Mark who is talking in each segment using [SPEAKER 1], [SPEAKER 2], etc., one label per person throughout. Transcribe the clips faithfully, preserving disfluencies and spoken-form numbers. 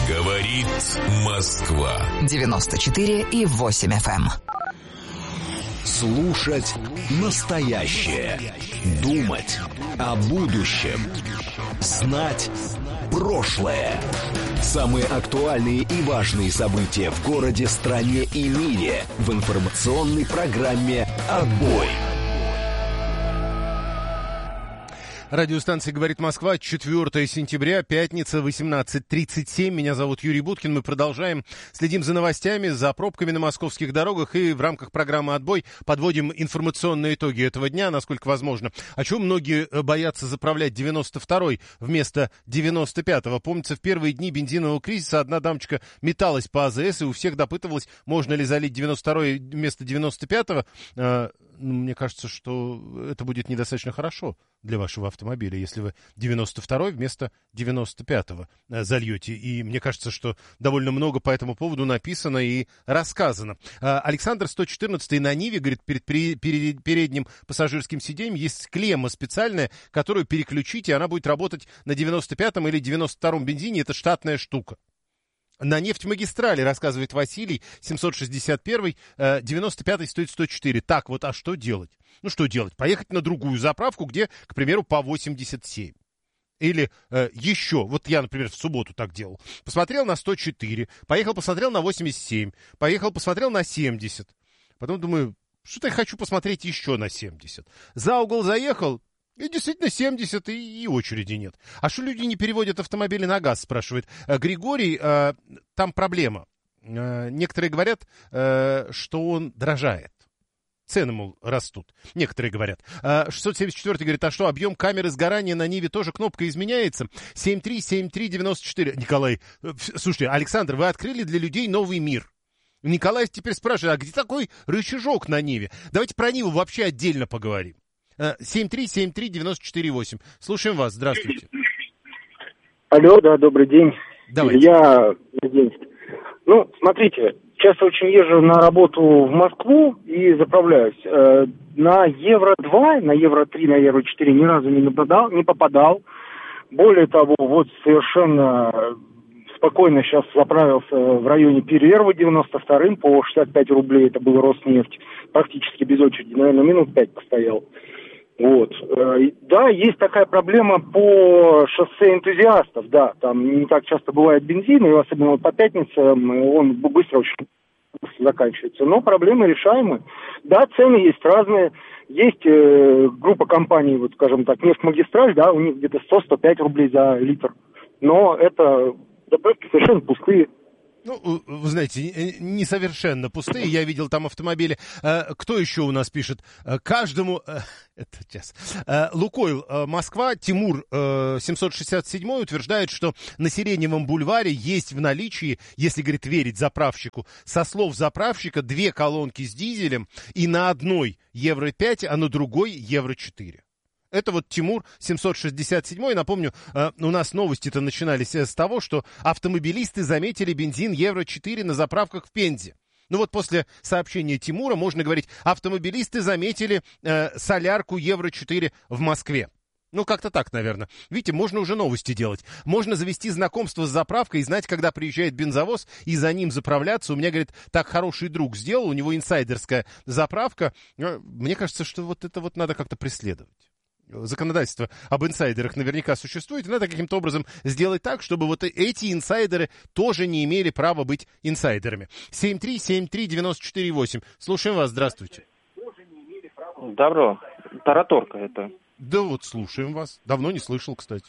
[SPEAKER 1] Говорит Москва.
[SPEAKER 2] девяносто четыре и восемь эф эм.
[SPEAKER 3] Слушать настоящее. Думать о будущем. Знать прошлое. Самые актуальные и важные события в городе, стране и мире в информационной программе «Отбой».
[SPEAKER 4] Радиостанция «Говорит Москва», четвёртое сентября, пятница, восемнадцать тридцать семь. Меня зовут Юрий Буткин. Мы продолжаем, следим за новостями, за пробками на московских дорогах и в рамках программы «Отбой» подводим информационные итоги этого дня, насколько возможно. А чего многие боятся заправлять девяносто второй вместо девяносто пятого? Помнится, в первые дни бензинового кризиса одна дамочка металась по АЗС и у всех допытывалась, можно ли залить девяносто второй вместо девяносто пятого. Мне кажется, что это будет недостаточно хорошо для вашего автомобиля, если вы девяносто второй вместо девяносто пятого зальете. И мне кажется, что довольно много по этому поводу написано и рассказано. Александр сто четырнадцатый на Ниве, говорит, перед, перед передним пассажирским сиденьем есть клемма специальная, которую переключить, и она будет работать на девяносто пятом или девяносто втором бензине. Это штатная штука. На нефтьмагистрали, рассказывает Василий, семьсот шестьдесят первый, девяносто пятый стоит сто четыре. Так вот, а что делать? Ну, что делать? Поехать на другую заправку, где, к примеру, по восемьдесят семь. Или э, еще, вот я, например, в субботу так делал. Посмотрел на сто четыре, поехал, посмотрел на восемьдесят семь, поехал, посмотрел на семьдесят. Потом думаю, что-то я хочу посмотреть еще на семьдесят. За угол заехал. И действительно семьдесят, и, и очереди нет. А что люди не переводят автомобили на газ, спрашивает Григорий. Э, там проблема. Э, некоторые говорят, э, что он дорожает. Цены, мол, растут. Некоторые говорят. Э, шестьсот семьдесят четвёртый говорит, а что, объем камеры сгорания на Ниве тоже кнопка изменяется? семь три семь три девяносто четыре. Николай, э, слушайте, Александр, вы открыли для людей новый мир. Николай теперь спрашивает, а где такой рычажок на Ниве? Давайте про Ниву вообще отдельно поговорим. семь три семь три девяносто четыре восемь. Слушаем вас. Здравствуйте.
[SPEAKER 5] Алло, да, добрый день.
[SPEAKER 4] Давайте.
[SPEAKER 5] Я Ну, смотрите, часто очень езжу на работу в Москву и заправляюсь. На евро два, на евро три, на евро четыре ни разу не попадал, не попадал. Более того, вот совершенно спокойно сейчас заправился в районе Перерва девяносто вторым по шестьдесят пять рублей. Это был Роснефть. Практически без очереди, наверное, минут пять постоял. Вот. Да, есть такая проблема по шоссе энтузиастов, да, там не так часто бывает бензин, и особенно по пятницам он быстро очень заканчивается, но проблемы решаемы. Да, цены есть разные, есть э, группа компаний, вот скажем так, Нефтьмагистраль, да, у них где-то сто - сто пять рублей за литр, но это заправки совершенно пустые.
[SPEAKER 4] Ну, вы знаете, не совершенно пустые. Я видел там автомобили. Кто еще у нас пишет? Каждому... Это сейчас. Лукойл Москва, Тимур семьсот шестьдесят семь утверждает, что на Сиреневом бульваре есть в наличии, если, говорит, верить заправщику, со слов заправщика, две колонки с дизелем, и на одной евро пять, а на другой евро четыре. Это вот Тимур семьсот шестьдесят семь. Напомню, у нас новости-то начинались с того, что автомобилисты заметили бензин евро четыре на заправках в Пензе. Ну вот после сообщения Тимура можно говорить, автомобилисты заметили э, солярку евро четыре в Москве. Ну, как-то так, наверное. Видите, можно уже новости делать. Можно завести знакомство с заправкой и знать, когда приезжает бензовоз, и за ним заправляться. У меня, говорит, так хороший друг сделал, у него инсайдерская заправка. Мне кажется, что вот это вот надо как-то преследовать. Законодательство об инсайдерах наверняка существует, и надо каким-то образом сделать так, чтобы вот эти инсайдеры тоже не имели права быть инсайдерами. семь три семь три девяносто четыре восемь. Слушаем вас, здравствуйте.
[SPEAKER 6] Добро. Тараторка это.
[SPEAKER 4] Да вот, слушаем вас. Давно не слышал, кстати.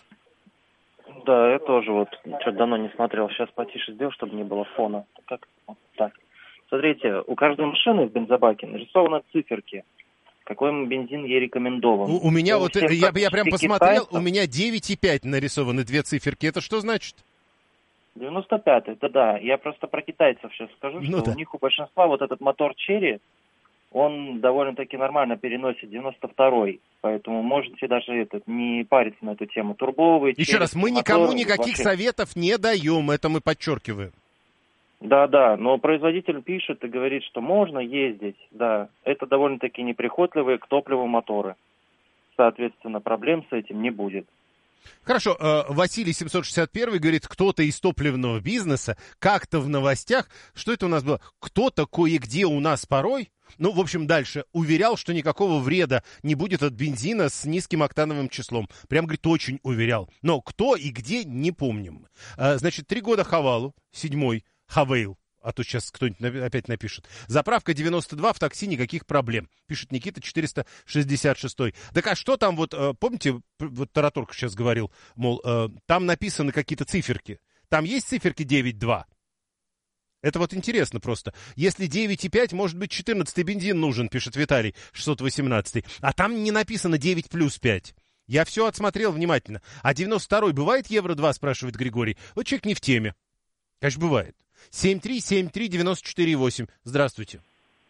[SPEAKER 6] Да, я тоже вот что-то давно не смотрел. Сейчас потише сделал, чтобы не было фона. Как? Вот так. Смотрите, у каждой машины в бензобаке нарисованы циферки. Какой бензин ей рекомендован.
[SPEAKER 4] У, у меня
[SPEAKER 6] у
[SPEAKER 4] вот, я, я прям посмотрел,
[SPEAKER 6] китайцев...
[SPEAKER 4] у меня девять и пять нарисованы две циферки. Это что значит?
[SPEAKER 6] девяносто пятый, это да. Я просто про китайцев сейчас скажу,
[SPEAKER 4] Ну
[SPEAKER 6] что
[SPEAKER 4] да.
[SPEAKER 6] у них у большинства вот этот мотор Черри, он довольно-таки нормально переносит девяносто второй. Поэтому можете даже этот, не париться на эту тему. Турбовый,
[SPEAKER 4] Еще
[SPEAKER 6] Черри,
[SPEAKER 4] раз, мы
[SPEAKER 6] мотор,
[SPEAKER 4] никому никаких
[SPEAKER 6] вообще...
[SPEAKER 4] советов не даем, это мы подчеркиваем.
[SPEAKER 6] Да-да, но производитель пишет и говорит, что можно ездить, да. Это довольно-таки неприхотливые к топливу моторы. Соответственно, проблем с этим не будет.
[SPEAKER 4] Хорошо, Василий семьсот шестьдесят один говорит, кто-то из топливного бизнеса как-то в новостях, что это у нас было, кто-то кое-где у нас порой, ну, в общем, дальше, уверял, что никакого вреда не будет от бензина с низким октановым числом. Прям, говорит, очень уверял. Но кто и где, не помним. Значит, три года Хавалу, седьмой, Хавейл. А то сейчас кто-нибудь опять напишет. Заправка девяносто два, в такси никаких проблем. Пишет Никита четыреста шестьдесят шесть. Так а что там вот, помните, вот Тараторка сейчас говорил, мол, там написаны какие-то циферки. Там есть циферки девять два? Это вот интересно просто. Если девять и пять, может быть, четырнадцатый бензин нужен, пишет Виталий шестьсот восемнадцать. А там не написано девять плюс пять. Я все отсмотрел внимательно. А девяносто второй бывает евро два, спрашивает Григорий. Вот человек не в теме. Конечно, бывает. семь три семь три девять четыре восемь. Здравствуйте.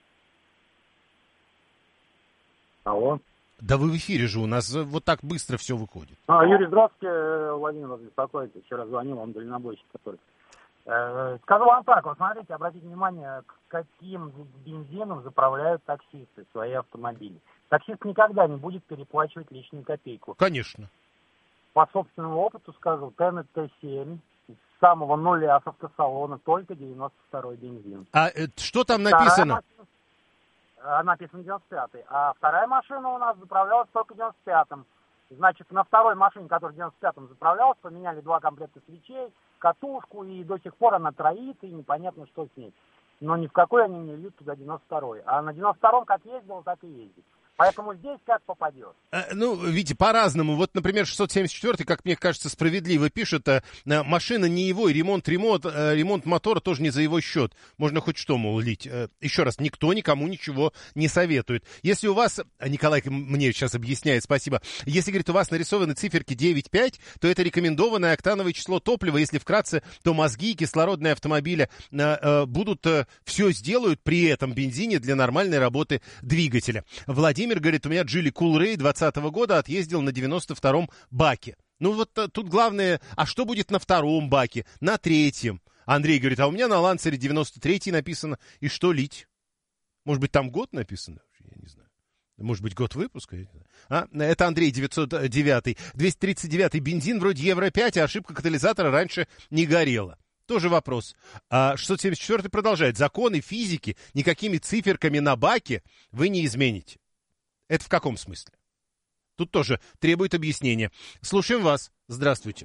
[SPEAKER 7] Алло.
[SPEAKER 4] Да вы в эфире же, у нас вот так быстро все выходит.
[SPEAKER 7] А, Юрий, здравствуйте. Владимир вас беспокоит. Вчера звонил вам дальнобойщик, который... Э, скажу вам так, вот смотрите, обратите внимание, к каким бензином заправляют таксисты свои автомобили. Таксист никогда не будет переплачивать лишнюю копейку.
[SPEAKER 4] Конечно.
[SPEAKER 7] По собственному опыту скажу, Т Т семь с самого нуля с автосалона только девяносто второй бензин.
[SPEAKER 4] А э, что там написано?
[SPEAKER 7] Машина, написано девяносто пятый. А вторая машина у нас заправлялась только девяносто пятым. Значит, на второй машине, которая в девяносто пятом заправлялась, поменяли два комплекта свечей, катушку, и до сих пор она троит, и непонятно, что с ней. Но ни в какой они не льют туда девяносто второй. А на девяносто втором как ездил, так и ездит. Поэтому здесь как попадет.
[SPEAKER 4] А, ну, видите, по-разному. Вот, например, шестьсот семьдесят четвёртый, как мне кажется, справедливо пишет, а, машина не его, и ремонт, ремонт, а, ремонт мотора тоже не за его счет. Можно хоть что, мол, лить. А, еще раз, никто никому ничего не советует. Если у вас, Николай мне сейчас объясняет, спасибо, если, говорит, у вас нарисованы циферки девять пять, то это рекомендованное октановое число топлива. Если вкратце, то мозги и кислородные автомобиля а, а, будут, а, все сделают при этом бензине для нормальной работы двигателя. Владимир говорит, у меня Джили Кулрей двадцатого года отъездил на девяносто втором баке. Ну вот тут главное, а что будет на втором баке, на третьем? Андрей говорит, а у меня на Лансере девяносто третий написано, и что лить? Может быть, там год написано? Я не знаю. Может быть, год выпуска? А? Это Андрей девятьсот девятый. двести тридцать девятый бензин вроде евро пять, а ошибка катализатора раньше не горела. Тоже вопрос. А шестьсот семьдесят четвёртый продолжает. Законы физики никакими циферками на баке вы не измените. Это в каком смысле? Тут тоже требует объяснения. Слушаем вас. Здравствуйте.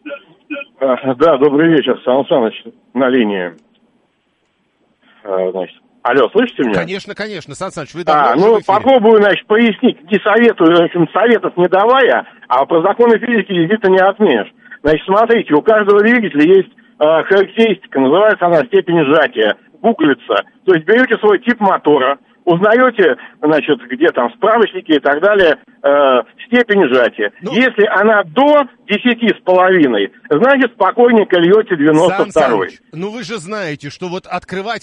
[SPEAKER 8] Да, добрый вечер, Сан Саныч на линии. Значит, алло, слышите меня?
[SPEAKER 4] Конечно, конечно, Сан Саныч, вы давно
[SPEAKER 8] А, ну, попробую, значит, пояснить, не советую, в общем, советов не давая, а про законы физики действительно не отменишь. Значит, смотрите, у каждого двигателя есть э, характеристика, называется она степень сжатия, гуглится. То есть берете свой тип мотора, узнаете, значит, где там справочники и так далее, э, степень сжатия. Ну, если она до десяти с половиной, значит, спокойненько льете девяносто второй.
[SPEAKER 4] Ну вы же знаете, что вот открывать